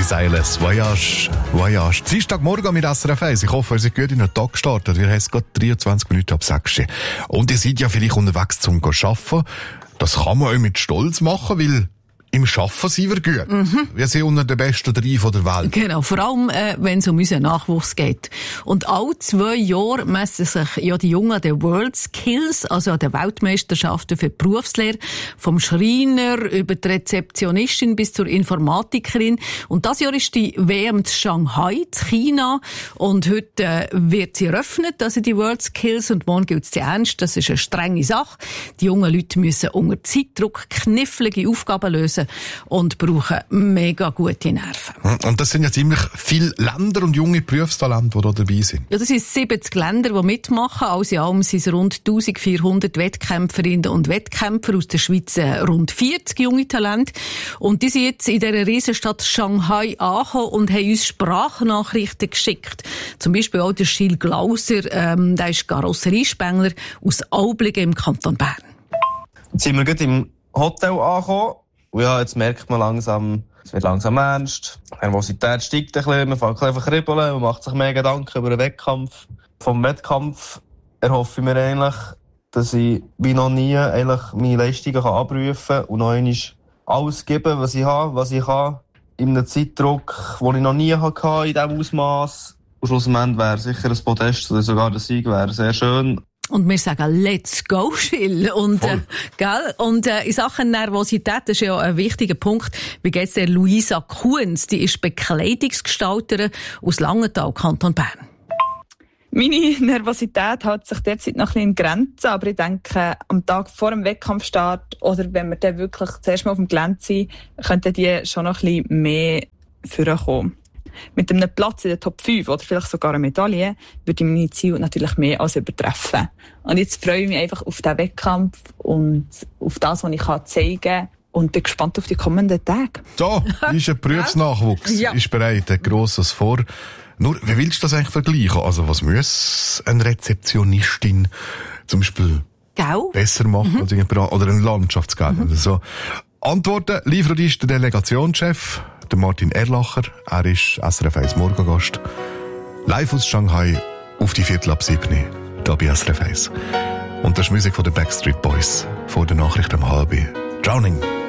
Desireless Voyage. Dienstagmorgen mit SRF 1. Ich hoffe, ihr seid gut in den Tag gestartet. Wir haben es gerade 23 Minuten ab 6. Und ihr seid ja vielleicht unterwegs zum Arbeiten. Das kann man auch mit Stolz machen, weil im Arbeiten sind wir gut. Wir sind unter den besten 3 der Welt. Genau, vor allem, wenn es um unseren Nachwuchs geht. Und alle 2 Jahre messen sich ja die Jungen an den World Skills, also an den Weltmeisterschaften für die Berufslehre, vom Schreiner über die Rezeptionistin bis zur Informatikerin. Und das Jahr ist die WM in Shanghai, in China. Und heute wird sie eröffnet, also die World Skills. Und morgen gilt es ernst. Das ist eine strenge Sache. Die jungen Leute müssen unter Zeitdruck knifflige Aufgaben lösen und brauchen mega gute Nerven. Und das sind ja ziemlich viele Länder und junge Berufstalente, die da dabei sind. Ja, das sind 70 Länder, die mitmachen. Alles in allem sind es rund 1400 Wettkämpferinnen und Wettkämpfer aus der Schweiz, rund 40 junge Talente. Und die sind jetzt in dieser Riesenstadt Shanghai angekommen und haben uns Sprachnachrichten geschickt. Zum Beispiel auch der Gilles Glauser, der ist Karosseriespengler aus Aublingen im Kanton Bern. Jetzt sind wir gerade im Hotel angekommen. Und ja, jetzt merkt man langsam, es wird langsam ernst. Die Nervosität steigt ein bisschen, man fängt einfach kribbeln, man macht sich mehr Gedanken über den Wettkampf. Vom Wettkampf erhoffe ich mir eigentlich, dass ich wie noch nie eigentlich meine Leistungen abrufen kann und noch einmal alles geben, was ich habe, was ich kann. In einem Zeitdruck, den ich noch nie hatte, in diesem Ausmaß. Und schlussendlich wäre sicher ein Podest oder sogar der Sieg wäre sehr schön. Und wir sagen, let's go, Gilles. Und, gell? Und, in Sachen Nervosität, das ist ja ein wichtiger Punkt. Wie geht's der Luisa Kuhns? Die ist Bekleidungsgestalterin aus Langenthal, Kanton Bern. Meine Nervosität hält sich derzeit noch ein bisschen in Grenzen, aber ich denke, am Tag vor dem Wettkampfstart oder wenn wir dann wirklich zuerst mal auf dem Gelände sind, könnten die schon noch ein bisschen mehr vorkommen. Mit einem Platz in der Top 5 oder vielleicht sogar eine Medaille würde ich meine Ziele natürlich mehr als übertreffen. Und jetzt freue ich mich einfach auf den Wettkampf und auf das, was ich zeigen kann. Und bin gespannt auf die kommenden Tage. So, ist ein Berufsnachwuchs. Ja. Ist bereit, ein grosses vor. Nur, wie willst du das eigentlich vergleichen? Also, was muss eine Rezeptionistin zum Beispiel besser machen als irgendjemand, oder ein Landschaftsgärtner oder so? Antworten liefert uns der Delegationschef, der Martin Erlacher. Er ist SRF 1 Morgengast. Live aus Shanghai auf die 7:15 da bei SRF 1. Und das ist Musik von den Backstreet Boys vor der Nachricht um 3:30. Drowning.